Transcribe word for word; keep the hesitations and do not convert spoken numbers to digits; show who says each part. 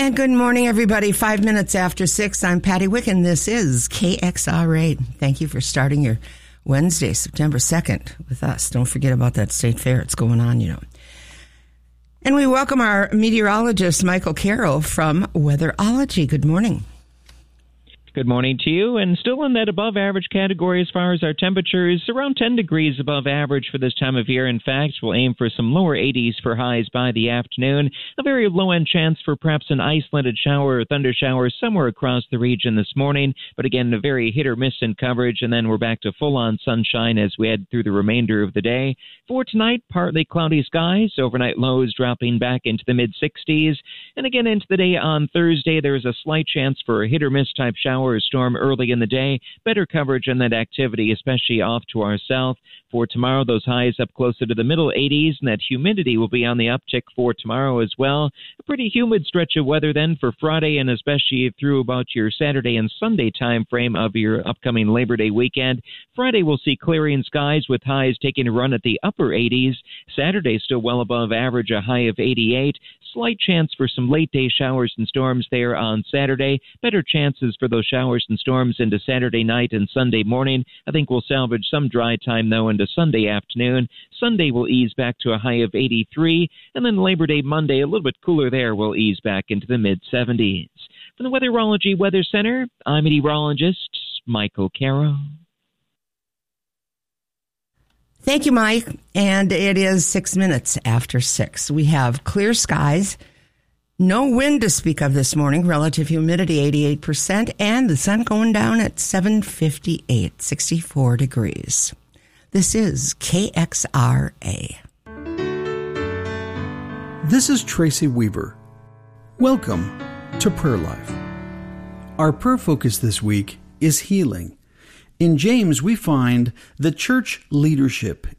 Speaker 1: And good morning, everybody. Five minutes after six, I'm Patty Wicken. This is K X R A. Thank you for starting your Wednesday, September second with us. Don't forget about that state fair. It's going on, you know. And we welcome our meteorologist, Michael Carroll from Weatherology. Good morning.
Speaker 2: Good morning to you, and still in that above average category as far as our temperatures, around ten degrees above average for this time of year. In fact, we'll aim for some lower eighties for highs by the afternoon. A very low-end chance for perhaps an isolated shower or thunder shower somewhere across the region this morning, but again, a very hit or miss in coverage, and then we're back to full-on sunshine as we head through the remainder of the day. For tonight, partly cloudy skies, overnight lows dropping back into the mid-sixties, and again into the day on Thursday, there's a slight chance for a hit or miss type shower or storm early in the day. Better coverage on that activity, especially off to our south. For tomorrow, those highs up closer to the middle eighties, and that humidity will be on the uptick for tomorrow as well. A pretty humid stretch of weather then for Friday, and especially through about your Saturday and Sunday time frame of your upcoming Labor Day weekend. Friday, we'll see clearing skies with highs taking a run at the upper eighties. Saturday, still well above average, a high of eighty-eight. Slight chance for some late-day showers and storms there on Saturday. Better chances for those showers and storms into Saturday night and Sunday morning. I think we'll salvage some dry time, though, into Sunday afternoon. Sunday will ease back to a high of eighty-three, and then Labor Day Monday, a little bit cooler there, will ease back into the mid-seventies. From the Weatherology Weather Center, I'm meteorologist Michael Carroll.
Speaker 1: Thank you, Mike. And it is six minutes after six. We have clear skies, no wind to speak of this morning, relative humidity eighty-eight percent, and the sun going down at seven fifty-eight, sixty-four degrees. This is K X R A.
Speaker 3: This is Tracy Weaver. Welcome to Prayer Life. Our prayer focus this week is healing. In James, we find that church leadership